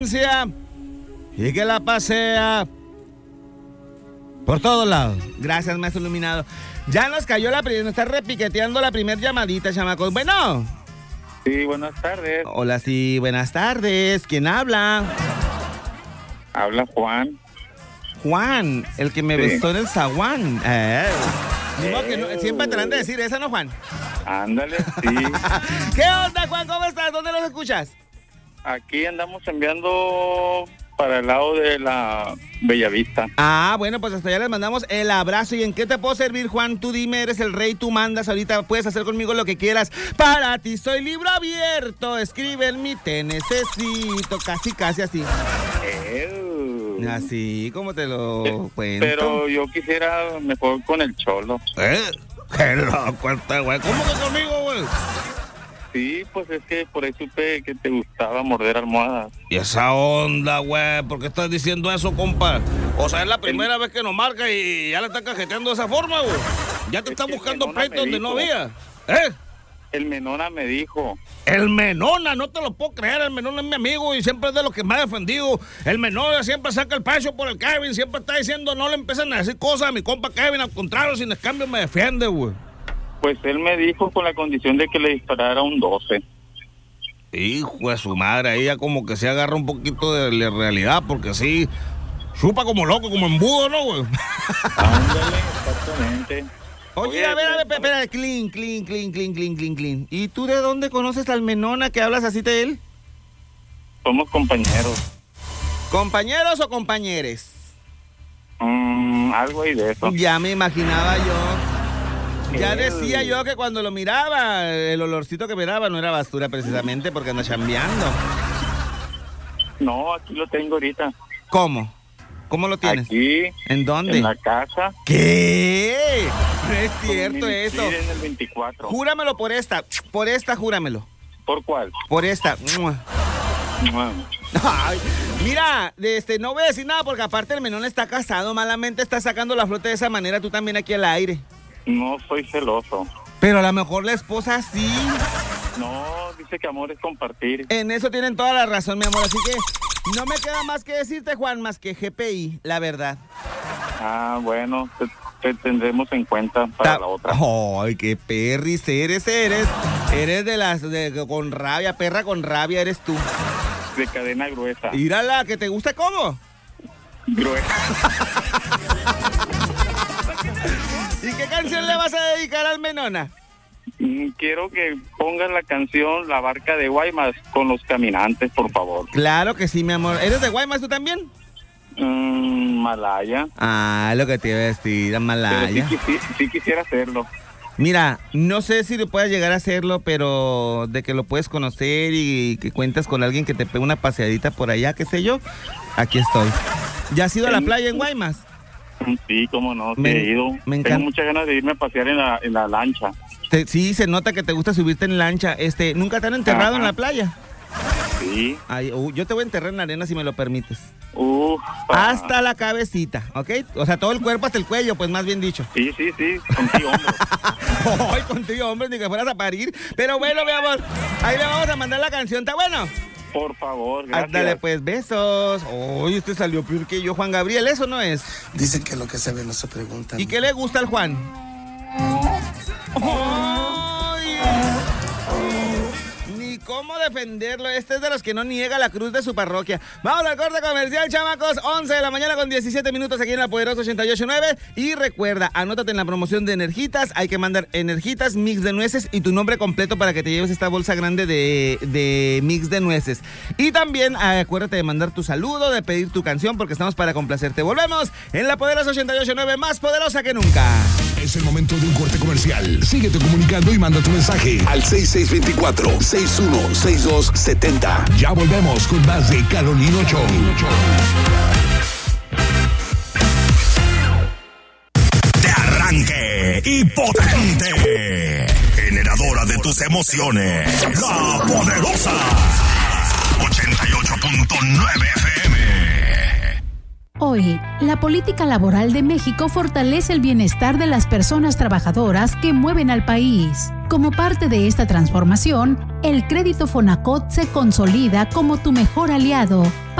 y que la pasea por todos lados. Gracias, maestro iluminado. Ya nos cayó nos está repiqueteando la primer llamadita, chamacos. Bueno. Sí, buenas tardes. Hola, sí, buenas tardes. ¿Quién habla? Habla Juan. Juan, el que me besó en el zaguán. Que no, siempre te han de decir esa, ¿no, Juan? Ándale, sí. ¿Qué onda, Juan? ¿Cómo estás? ¿Dónde los escuchas? Aquí andamos enviando para el lado de la Bellavista. Ah, bueno, pues hasta allá les mandamos el abrazo. ¿Y en qué te puedo servir, Juan? Tú dime, eres el rey, tú mandas. Ahorita puedes hacer conmigo lo que quieras. Para ti soy libro abierto. Escribe en mí, te necesito. Casi así. Así como te lo cuento. Pero yo quisiera mejor con el Cholo. Qué loco este güey. ¿Cómo que conmigo, güey? Sí, pues es que por ahí supe que te gustaba morder almohadas. ¿Y esa onda, güey? ¿Por qué estás diciendo eso, compa? O sea, es la primera vez que nos marca y ya le están cajeteando de esa forma, güey. Ya te están buscando pleito donde no había. El Menona me dijo. El Menona, no te lo puedo creer. El Menona es mi amigo y siempre es de los que me ha defendido. El Menona siempre saca el pecho por el Kevin. Siempre está diciendo, no le empiecen a decir cosas a mi compa Kevin. Al contrario, sin cambio me defiende, güey. Pues él me dijo con la condición de que le disparara un 12. Hijo de su madre, ella como que se agarra un poquito de la realidad, porque sí, chupa como loco, como embudo, ¿no, güey? Ándale, exactamente. Oye, a ver, espera, clean. ¿Y tú de dónde conoces al Menona que hablas así de él? Somos compañeros. ¿Compañeros o compañeres? Algo ahí de eso. Ya me imaginaba yo. Ya decía yo que cuando lo miraba, el olorcito que me daba no era basura precisamente porque anda chambeando. No, aquí lo tengo ahorita. ¿Cómo? ¿Cómo lo tienes? Aquí. ¿En dónde? En la casa. ¿Qué? No es cierto eso. En el 24. Júramelo por esta, júramelo. ¿Por cuál? Por esta. Ay, mira, no voy a decir nada porque aparte el Menón está casado, malamente está sacando la flota de esa manera, tú también aquí al aire. No soy celoso. Pero a lo mejor la esposa sí. No, dice que amor es compartir. En eso tienen toda la razón, mi amor, así que no me queda más que decirte, Juan, más que GPI, la verdad. Ah, bueno, te tendremos en cuenta para la otra. Ay, qué perris eres de las con rabia, perra con rabia eres tú. De cadena gruesa. Mírala, que te gusta cómo. Gruesa. ¿Y qué canción le vas a dedicar al Menona? Quiero que pongas la canción La Barca de Guaymas con Los Caminantes, por favor. Claro que sí, mi amor. ¿Eres de Guaymas tú también? Malaya. Ah, lo que te iba a decir, Malaya. Pero sí quisiera hacerlo. Mira, no sé si lo puedas llegar a hacerlo, pero de que lo puedes conocer y que cuentas con alguien que te pegue una paseadita por allá, qué sé yo, aquí estoy. ¿Ya has ido a la playa en Guaymas? Sí, cómo no, sí he ido. Tengo muchas ganas de irme a pasear en la lancha. Sí, se nota que te gusta subirte en lancha. ¿Nunca te han enterrado en la playa? Sí. Ay, yo te voy a enterrar en la arena si me lo permites. Hasta la cabecita, ¿ok? O sea, todo el cuerpo hasta el cuello, pues más bien dicho. Sí, contigo, hombre. Ay, contigo, hombre, ni que fueras a parir. Pero bueno, mi amor, ahí le vamos a mandar la canción, ¿está bueno? Por favor, gracias. Dale, pues, besos. Oye, usted salió peor que yo, Juan Gabriel, ¿eso no es? Dicen que lo que se ve no se pregunta. ¿Y qué le gusta al Juan? Ni cómo defenderlo. Este es de los que no niega la cruz de su parroquia. Vamos al corte comercial, chamacos. 11 de la mañana con 17 minutos aquí en La Poderosa 88.9. Y recuerda, anótate en la promoción de Energitas. Hay que mandar Energitas, mix de nueces y tu nombre completo para que te lleves esta bolsa grande de mix de nueces. Y también acuérdate de mandar tu saludo, de pedir tu canción, porque estamos para complacerte. Volvemos en La Poderosa 88.9, más poderosa que nunca. Es el momento de un corte comercial. Síguete comunicando y manda tu mensaje al 6624-616270. Ya volvemos con más de Carolino Show. De arranque y potente. Generadora de tus emociones. La Poderosa 88.9 FM. Hoy, la política laboral de México fortalece el bienestar de las personas trabajadoras que mueven al país. Como parte de esta transformación, el crédito Fonacot se consolida como tu mejor aliado,